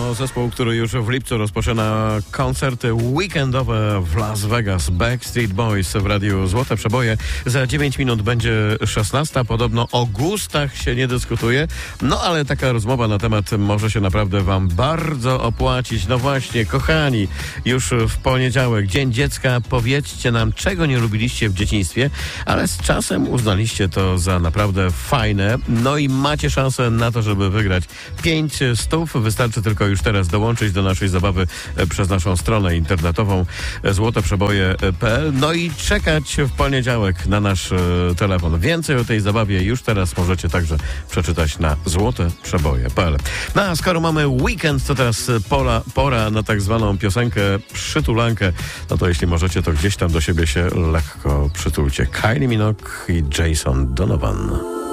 to zespół, który już w lipcu rozpoczyna koncerty weekendowe w Las Vegas. Backstreet Boys w Radiu Złote Przeboje. Za 9 minut będzie 16. Podobno o gustach się nie dyskutuje. No ale taka rozmowa na temat może się naprawdę wam bardzo opłacić. No właśnie, kochani, już w poniedziałek, Dzień Dziecka. Powiedzcie nam, czego nie lubiliście w dzieciństwie, ale z czasem uznaliście to za naprawdę fajne. No i macie szansę na to, żeby wygrać 500. Wystarczy tylko już teraz dołączyć do naszej zabawy przez naszą stronę internetową złoteprzeboje.pl. No i czekać w poniedziałek na nasz telefon. Więcej o tej zabawie już teraz możecie także przeczytać na złoteprzeboje.pl. No a skoro mamy weekend, to teraz pora na tak zwaną piosenkę przytulankę. No to jeśli możecie, to gdzieś tam do siebie się lekko przytulcie. Kylie Minogue i Jason Donovan.